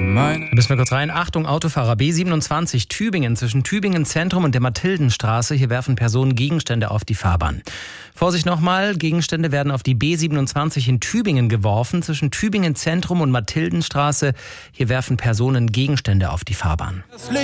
Da müssen wir kurz rein. Achtung, Autofahrer B27 Tübingen zwischen Tübingen Zentrum und der Mathildenstraße. Hier werfen Personen Gegenstände auf die Fahrbahn. Vorsicht nochmal, Gegenstände werden auf die B27 in Tübingen geworfen. Zwischen Tübingen Zentrum und Mathildenstraße. Hier werfen Personen Gegenstände auf die Fahrbahn.